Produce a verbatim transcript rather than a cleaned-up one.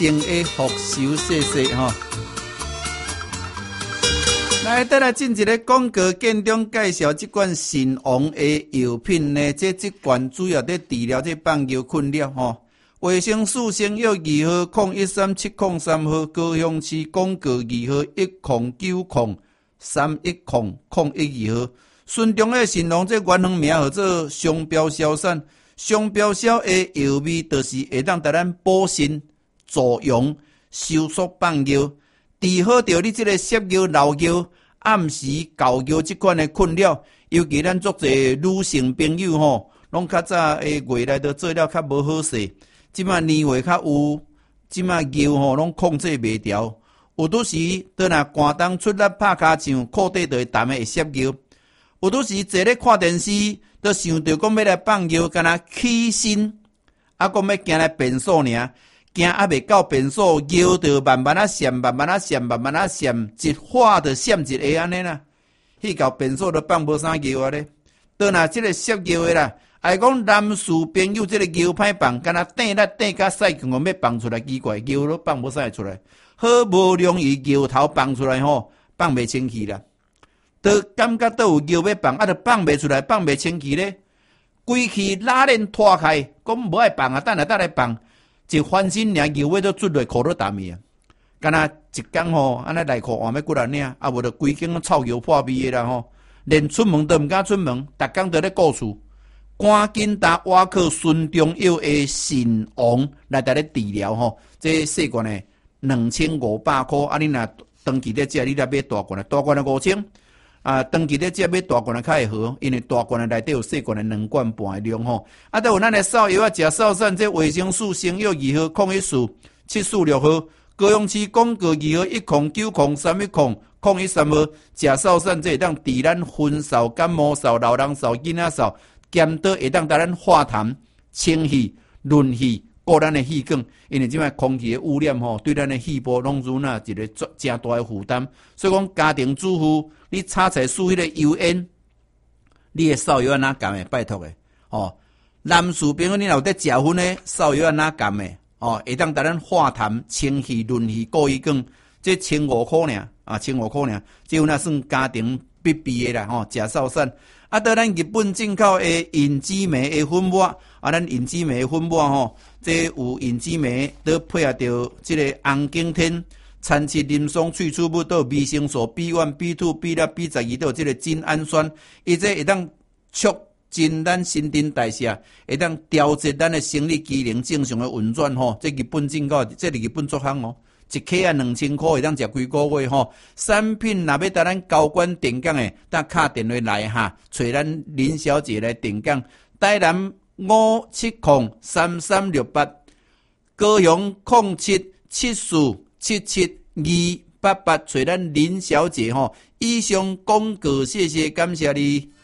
定的福寿谢谢吼。来，再来进一个广告简中介绍这款神王的药品呢，这这款主要在治疗这放尿困扰吼。卫生署生药二号空一三七空三号，高雄市广告二号一空九空三一空空一二号。顺中的神王这原行名叫做商标消散，商标消的药味就是会当带咱补肾、助阳、收缩放尿。治好着你这个摄尿、漏尿、暗时搞尿这款的困扰，尤其咱作者女性朋友吼，拢较早诶月内都做了较无好势，即马年岁较有，即马尿吼拢控制袂调，有拄时倒若寒冬出力拍骹掌，裤底就会澹诶会摄尿，有拄时坐咧看电视，都想着讲要来放尿，敢若起身，啊，讲要行来便所尔。行还未到便所，尿就慢慢啊闪，慢慢啊闪，慢慢啊闪，一化就闪一个安尼啦。去到便所都放无啥尿啊咧。倒若即个摄尿的啦，还讲男士朋友即个尿歹放，敢若顶力顶甲屎强要放出来，奇怪，尿都放无啥会出来。好无容易尿头放出来吼，放袂清气啦。都感觉都有尿要放，啊，都放袂出来，放袂清气咧。规气拉链拖开，讲无爱放啊，等下等来放。一翻身尔尿尾都出来，裤都澹去啊！敢若一工吼，安尼内裤换要几啊领，啊无就规间臭尿破味的啦吼，连出门都毋敢出门，逐工都咧顾厝，赶紧打挖克顺中药的神王来带咧治疗吼，这细罐的两千五百块，啊你若长期咧食，你来买大罐的，大罐的五千。啊，长期咧食买大罐的较会好，因为大罐的内底有细罐的两罐半的量吼。啊，都有咱的扫药啊，食扫散这卫生素生药二号空一四七四六号，高雄市广告二号一空九空三一空空一三号，食扫散这会当治咱昏扫、感冒扫、老人扫、囡仔扫，兼倒会当带咱化痰、清气、润气。顾咱的气管，因为即摆空气的污染吼，对咱的肺部拢如那一个真大的负担。所以讲，家庭主妇你炒菜输迄个油烟，你的扫药安怎甘的？拜托的哦。男士朋友，你若有在食薰的扫药安怎甘的？哦，会当带咱化痰、清气、润气、过一更，这千五块尔啊，千五块尔，这有那算家庭必备的啦吼，食扫散。啊，到咱日本进口的银枝梅的粉末，啊，咱银枝梅的粉末吼，这有银枝梅，都配合着这个红景天、参七林松萃取物，都有维生素 B 一、B 二、B 六、B 十二，都有这个精氨酸，伊这会当促进咱新陈代谢，会当调节咱的生理机能正常的运转吼。这日本进口，这日本作行哦。一克啊两千块，会当食几个月吼。产品若要带咱高管定岗诶，当敲电话来哈，找咱林小姐来定岗。台南五七空三三六八，高雄空七七四七七二八八，找咱林小姐吼。以上广告，谢谢，感谢你。